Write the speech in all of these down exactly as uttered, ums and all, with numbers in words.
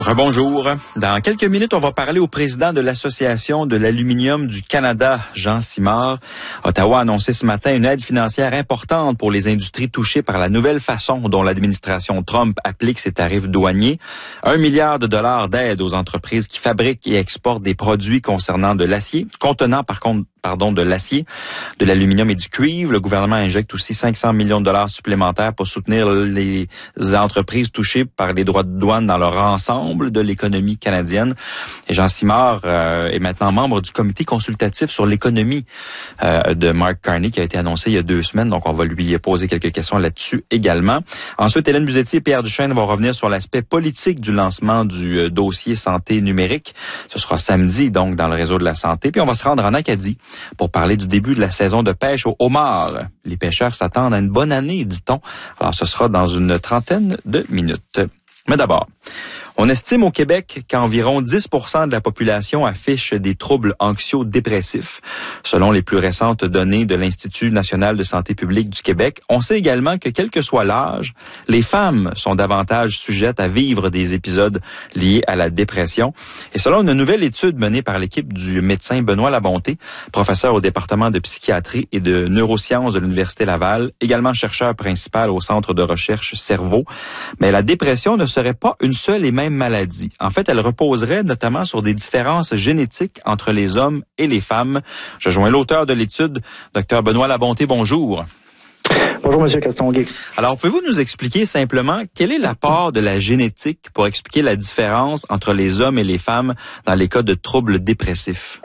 Rebonjour. Dans quelques minutes, on va parler au président de l'Association de l'aluminium du Canada, Jean Simard. Ottawa a annoncé ce matin une aide financière importante pour les industries touchées par la nouvelle façon dont l'administration Trump applique ses tarifs douaniers. Un milliard de dollars d'aide aux entreprises qui fabriquent et exportent des produits concernant de l'acier, contenant par contre pardon, de l'acier, de l'aluminium et du cuivre. Le gouvernement injecte aussi cinq cents millions de dollars supplémentaires pour soutenir les entreprises touchées par les droits de douane dans leur ensemble de l'économie canadienne. Et Jean Simard euh, est maintenant membre du comité consultatif sur l'économie euh, de Mark Carney qui a été annoncé il y a deux semaines. Donc, on va lui poser quelques questions là-dessus également. Ensuite, Hélène Buzetti et Pierre Duchesne vont revenir sur l'aspect politique du lancement du euh, dossier santé numérique. Ce sera samedi, donc, dans le réseau de la santé. Puis, on va se rendre en Acadie pour parler du début de la saison de pêche au homard. Les pêcheurs s'attendent à une bonne année, dit-on. Alors, ce sera dans une trentaine de minutes. Mais d'abord, on estime au Québec qu'environ dix pour cent de la population affiche des troubles anxio-dépressifs, selon les plus récentes données de l'Institut national de santé publique du Québec. On sait également que, quel que soit l'âge, les femmes sont davantage sujettes à vivre des épisodes liés à la dépression. Et selon une nouvelle étude menée par l'équipe du médecin Benoît Labonté, professeur au département de psychiatrie et de neurosciences de l'Université Laval, également chercheur principal au Centre de recherche Cerveau, mais la dépression ne serait pas une seule et même maladie. En fait, elle reposerait notamment sur des différences génétiques entre les hommes et les femmes. Je joins l'auteur de l'étude, Dr Benoît Labonté. Bonjour. Bonjour, M. Castonguay. Alors, pouvez-vous nous expliquer simplement quel est l'apport de la génétique pour expliquer la différence entre les hommes et les femmes dans les cas de troubles dépressifs?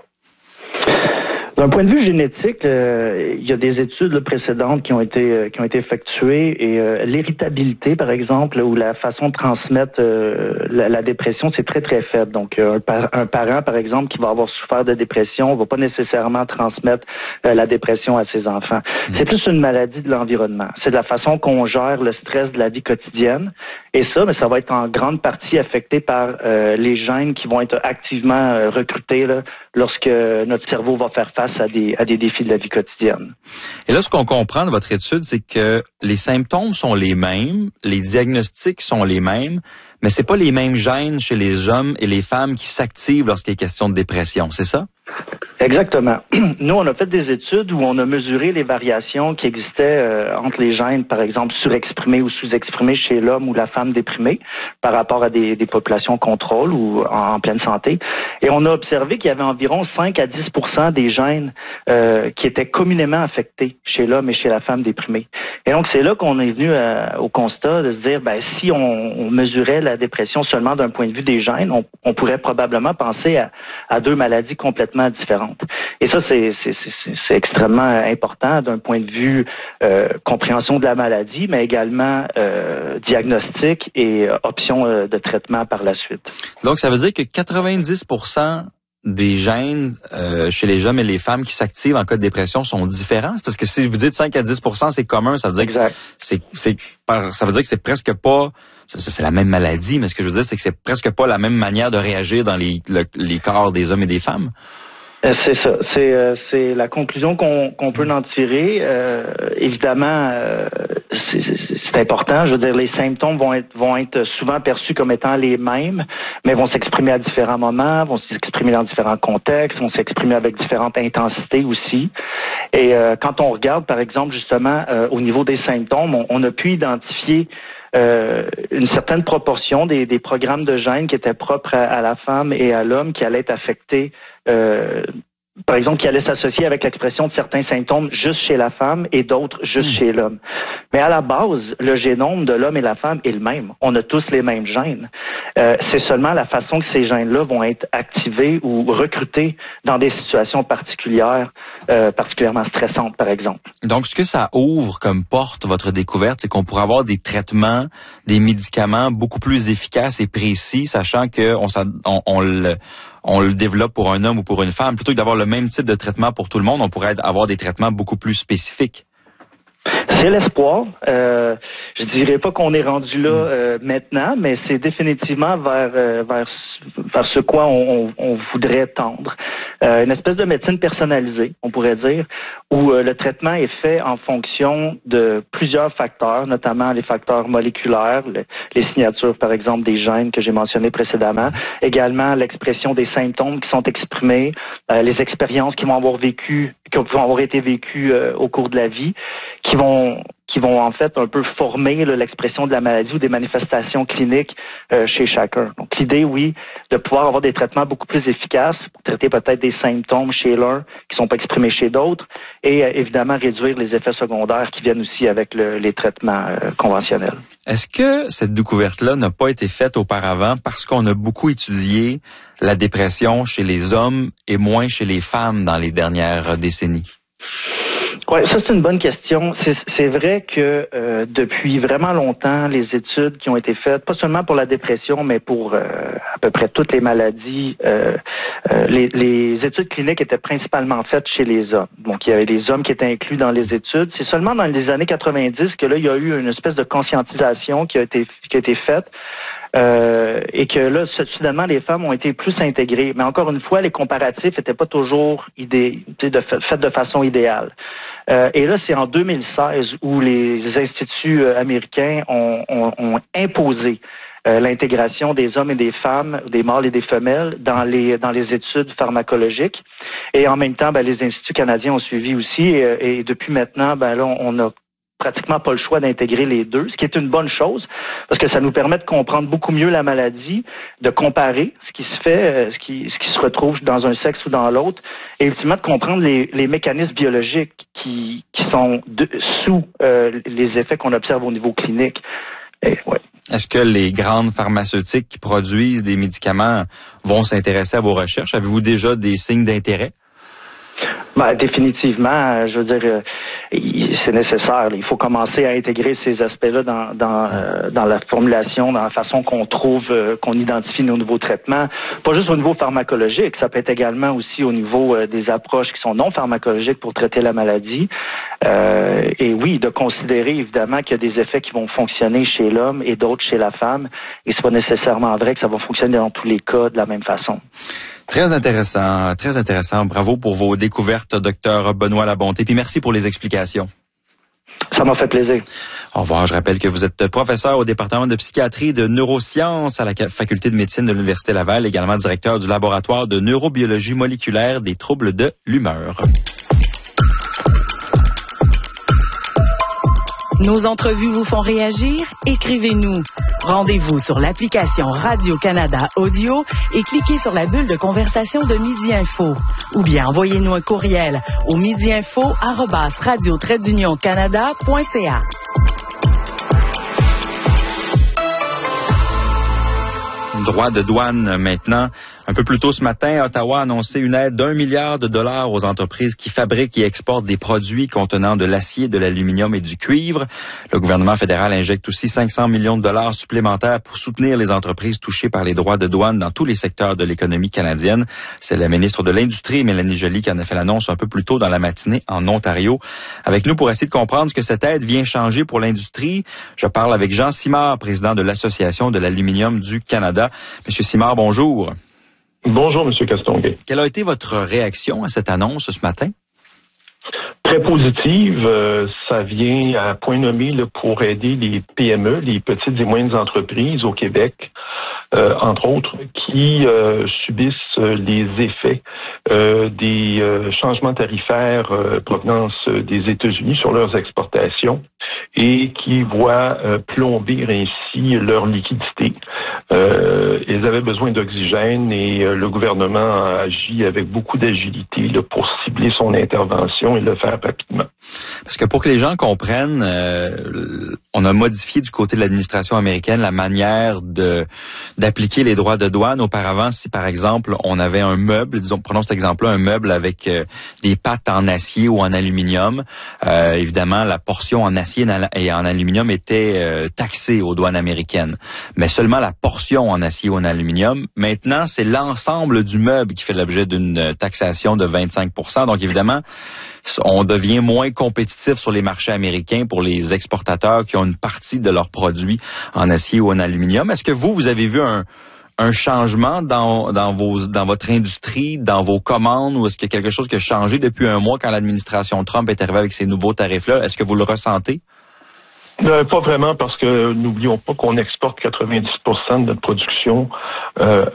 D'un point de vue génétique, euh, il y a des études là, précédentes qui ont été euh, qui ont été effectuées et euh, l'irritabilité, par exemple, ou la façon de transmettre euh, la, la dépression, c'est très très faible. Donc, euh, un, par, un parent, par exemple, qui va avoir souffert de dépression, va pas nécessairement transmettre euh, la dépression à ses enfants. Mmh. C'est plus une maladie de l'environnement. C'est de la façon qu'on gère le stress de la vie quotidienne. Et ça, mais ça va être en grande partie affecté par euh, les gènes qui vont être activement euh, recrutés là, lorsque notre cerveau va faire face à des, à des défis de la vie quotidienne. Et là, ce qu'on comprend de votre étude, c'est que les symptômes sont les mêmes, les diagnostics sont les mêmes, mais c'est pas les mêmes gènes chez les hommes et les femmes qui s'activent lorsqu'il est question de dépression, c'est ça? Exactement. Nous, on a fait des études où on a mesuré les variations qui existaient euh, entre les gènes, par exemple, surexprimés ou sous-exprimés chez l'homme ou la femme déprimée par rapport à des, des populations contrôle ou en, en pleine santé. Et on a observé qu'il y avait environ cinq à dix pour cent des gènes euh, qui étaient communément affectés chez l'homme et chez la femme déprimée. Et donc, c'est là qu'on est venu euh, au constat de se dire, ben, si on, on mesurait la dépression seulement d'un point de vue des gènes, on, on pourrait probablement penser à, à deux maladies complètement différentes. Et ça, c'est, c'est, c'est, c'est extrêmement important d'un point de vue euh, compréhension de la maladie, mais également euh, diagnostic et euh, option euh, de traitement par la suite. Donc, ça veut dire que quatre-vingt-dix pour cent des gènes euh, chez les hommes et les femmes qui s'activent en cas de dépression sont différents? Parce que si vous dites cinq à dix pour cent, c'est commun, ça veut dire exact. que c'est, c'est, ça veut dire que c'est presque pas... Ça, c'est la même maladie, mais ce que je veux dire, c'est que c'est presque pas la même manière de réagir dans les, le, les corps des hommes et des femmes. C'est ça. C'est, euh, c'est la conclusion qu'on, qu'on peut en tirer. Euh, évidemment, euh, c'est, c'est important. Je veux dire, les symptômes vont être, vont être souvent perçus comme étant les mêmes, mais vont s'exprimer à différents moments, vont s'exprimer dans différents contextes, vont s'exprimer avec différentes intensités aussi. Et euh, quand on regarde, par exemple, justement, euh, au niveau des symptômes, on, on a pu identifier Euh, une certaine proportion des, des programmes de gènes qui étaient propres à, à la femme et à l'homme qui allaient être affectés, euh, par exemple, qui allaient s'associer avec l'expression de certains symptômes juste chez la femme et d'autres juste mmh. chez l'homme. Mais à la base, le génome de l'homme et la femme est le même. On a tous les mêmes gènes. Euh, c'est seulement la façon que ces gènes-là vont être activés ou recrutés dans des situations particulières, euh, particulièrement stressantes, par exemple. Donc, ce que ça ouvre comme porte, votre découverte, c'est qu'on pourrait avoir des traitements, des médicaments beaucoup plus efficaces et précis, sachant qu'on on, on le... on le développe pour un homme ou pour une femme, plutôt que d'avoir le même type de traitement pour tout le monde, on pourrait avoir des traitements beaucoup plus spécifiques. C'est l'espoir. Euh, je dirais pas qu'on est rendu là euh, maintenant, mais c'est définitivement vers euh, vers vers ce quoi on, on, on voudrait tendre. euh, une espèce de médecine personnalisée, on pourrait dire, où euh, le traitement est fait en fonction de plusieurs facteurs, notamment les facteurs moléculaires, le, les signatures, par exemple, des gènes que j'ai mentionnés précédemment, également l'expression des symptômes qui sont exprimés, euh, les expériences qui vont avoir vécu, qui vont avoir été vécues euh, au cours de la vie, qui vont qui vont en fait un peu former là, l'expression de la maladie ou des manifestations cliniques euh, chez chacun. Donc l'idée, oui, de pouvoir avoir des traitements beaucoup plus efficaces pour traiter peut-être des symptômes chez l'un qui sont pas exprimés chez d'autres et euh, évidemment réduire les effets secondaires qui viennent aussi avec le, les traitements euh, conventionnels. Est-ce que cette découverte-là n'a pas été faite auparavant parce qu'on a beaucoup étudié la dépression chez les hommes et moins chez les femmes dans les dernières décennies? Oui, ça c'est une bonne question. C'est, c'est vrai que euh, depuis vraiment longtemps, les études qui ont été faites, pas seulement pour la dépression, mais pour euh, à peu près toutes les maladies, euh, euh, les, les études cliniques étaient principalement faites chez les hommes. Donc il y avait les hommes qui étaient inclus dans les études. C'est seulement dans les années quatre-vingt-dix que là il y a eu une espèce de conscientisation qui a été qui a été faite. Euh, et que là, soudainement, les femmes ont été plus intégrées. Mais encore une fois, les comparatifs n'étaient pas toujours idé- de, faits de façon idéale. Euh, et là, c'est en deux mille seize où les instituts euh, américains ont, ont, ont imposé euh, l'intégration des hommes et des femmes, des mâles et des femelles dans les dans les études pharmacologiques. Et en même temps, ben, les instituts canadiens ont suivi aussi. Et, et depuis maintenant, ben là, on a pratiquement pas le choix d'intégrer les deux, ce qui est une bonne chose, parce que ça nous permet de comprendre beaucoup mieux la maladie, de comparer ce qui se fait, ce qui, ce qui se retrouve dans un sexe ou dans l'autre, et ultimement de comprendre les, les mécanismes biologiques qui, qui sont de, sous euh, les effets qu'on observe au niveau clinique. Et, ouais. Est-ce que les grandes pharmaceutiques qui produisent des médicaments vont s'intéresser à vos recherches? Avez-vous déjà des signes d'intérêt? Ben, définitivement, je veux dire, euh, c'est nécessaire. Il faut commencer à intégrer ces aspects-là dans dans, euh, dans la formulation, dans la façon qu'on trouve, euh, qu'on identifie nos nouveaux traitements. Pas juste au niveau pharmacologique, ça peut être également aussi au niveau euh, des approches qui sont non pharmacologiques pour traiter la maladie. Euh, et oui, de considérer évidemment qu'il y a des effets qui vont fonctionner chez l'homme et d'autres chez la femme. Et c'est pas nécessairement vrai que ça va fonctionner dans tous les cas de la même façon. Très intéressant, très intéressant. Bravo pour vos découvertes, docteur Benoît Labonté. Puis merci pour les explications. Ça m'a fait plaisir. Au revoir. Je rappelle que vous êtes professeur au département de psychiatrie et de neurosciences à la faculté de médecine de l'Université Laval, également directeur du laboratoire de neurobiologie moléculaire des troubles de l'humeur. Nos entrevues vous font réagir? Écrivez-nous. Rendez-vous sur l'application Radio-Canada Audio et cliquez sur la bulle de conversation de Midi Info. Ou bien envoyez-nous un courriel au midiinfo arobase radio trait d'union canada point c a. Droit de douane maintenant. Un peu plus tôt ce matin, Ottawa a annoncé une aide d'un milliard de dollars aux entreprises qui fabriquent et exportent des produits contenant de l'acier, de l'aluminium et du cuivre. Le gouvernement fédéral injecte aussi cinq cents millions de dollars supplémentaires pour soutenir les entreprises touchées par les droits de douane dans tous les secteurs de l'économie canadienne. C'est la ministre de l'Industrie, Mélanie Joly, qui en a fait l'annonce un peu plus tôt dans la matinée en Ontario. Avec nous pour essayer de comprendre ce que cette aide vient changer pour l'industrie, je parle avec Jean Simard, président de l'Association de l'aluminium du Canada. Monsieur Simard, bonjour. Bonjour, M. Castonguay. Quelle a été votre réaction à cette annonce ce matin? Très positive. Euh, ça vient à point nommé là, pour aider les P M E, les petites et moyennes entreprises au Québec, euh, entre autres, qui euh, subissent euh, les effets euh, des euh, changements tarifaires euh, provenance des États-Unis sur leurs exportations et qui voient euh, plomber ainsi leur liquidité. Euh, ils avaient besoin d'oxygène et euh, le gouvernement a agi avec beaucoup d'agilité là, pour cibler son intervention et le faire rapidement. Parce que pour que les gens comprennent, euh, on a modifié du côté de l'administration américaine la manière de d'appliquer les droits de douane. Auparavant, si par exemple on avait un meuble, disons, prenons cet exemple-là, un meuble avec euh, des pattes en acier ou en aluminium, euh, évidemment la portion en acier et en aluminium était euh, taxée aux douanes américaines, mais seulement la portion en acier ou en aluminium. Maintenant, c'est l'ensemble du meuble qui fait l'objet d'une taxation de vingt-cinq pour cent. Donc évidemment, on devient moins compétitif sur les marchés américains pour les exportateurs qui ont une partie de leurs produits en acier ou en aluminium. Est-ce que vous, vous avez vu un, un changement dans, dans vos, dans votre industrie, dans vos commandes, ou est-ce qu'il y a quelque chose qui a changé depuis un mois quand l'administration Trump est arrivée avec ces nouveaux tarifs-là? Est-ce que vous le ressentez? Euh, pas vraiment, parce que n'oublions pas qu'on exporte quatre-vingt-dix pour cent de notre production euh,